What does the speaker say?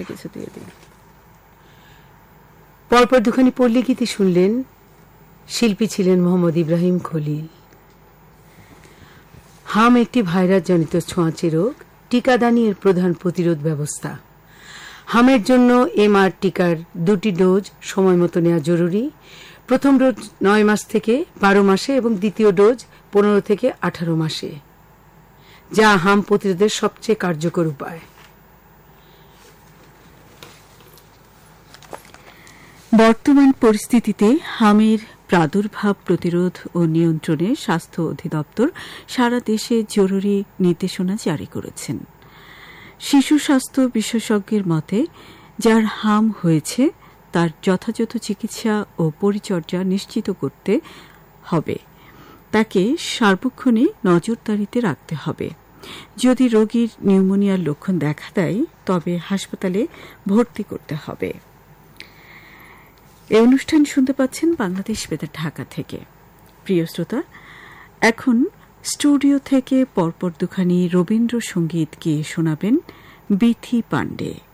তাহলে কিছু দিয়ে দিন। পরপর দুখানি পল্লী গীতি শুনলেন। শিল্পী ছিলেন মোহাম্মদ ইব্রাহিম খলিল। হাম একটি ভাইরাস জনিত ছোঁয়াচে রোগ। টিকাদানি এর প্রধান প্রতিরোধ ব্যবস্থা। হামের জন্য এমআর টিকার 2টি ডোজ সময় মতো নেওয়া জরুরি। প্রথম ডোজ 9 মাস থেকে 12 মাসে এবং দ্বিতীয় ডোজ 15 থেকে 18 মাসে, যা হাম প্রতিরোধের সবচেয়ে কার্যকর উপায়। বর্তমান পরিস্থিতিতে হামের প্রাদুর্ভাব প্রতিরোধ ও নিয়ন্ত্রণে স্বাস্থ্য অধিদপ্তর সারা দেশে জরুরি নির্দেশনা জারি করেছেন। শিশু স্বাস্থ্য বিশেষজ্ঞের মতে, যার হাম হয়েছে তার যথাযথ চিকিৎসা ও পরিচর্যা নিশ্চিত করতে হবে। তাকে সার্বক্ষণিক নজরদারিতে রাখতে হবে। যদি রোগীর নিউমোনিয়ার লক্ষণ দেখা দেয় তবে হাসপাতালে ভর্তি করতে হবে। এই অনুষ্ঠান শুনতে পাচ্ছেন বাংলাদেশ বেতার ঢাকা থেকে। প্রিয় শ্রোতা, এখন স্টুডিও থেকে পরপর দুখানি রবীন্দ্রসঙ্গীত গিয়ে শোনাবেন বিথি পাণ্ডে।